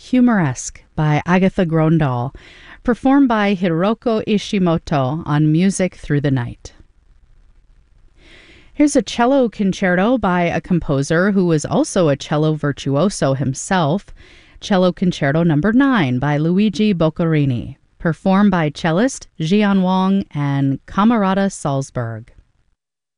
Humoresque by Agatha Grondal, performed by Hiroko Ishimoto on Music Through the Night. Here's a cello concerto by a composer who was also a cello virtuoso himself, Cello Concerto No. 9 by Luigi Boccherini, performed by cellist Jian Wang and Camerata Salzburg.